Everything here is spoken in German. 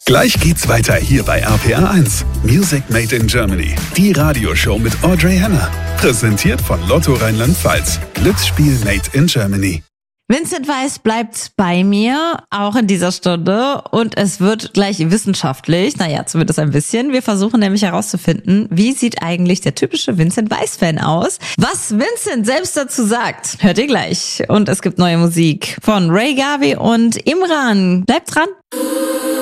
Gleich geht's weiter hier bei RPR1. Music Made in Germany. Die Radioshow mit Audrey Henner. Präsentiert von Lotto Rheinland-Pfalz. Glücksspiel Made in Germany. Vincent Weiss bleibt bei mir, auch in dieser Stunde. Und es wird gleich wissenschaftlich. Naja, zumindest ein bisschen. Wir versuchen nämlich herauszufinden, wie sieht eigentlich der typische Vincent Weiss-Fan aus? Was Vincent selbst dazu sagt, hört ihr gleich. Und es gibt neue Musik von Ray Garvey und Imran. Bleibt dran.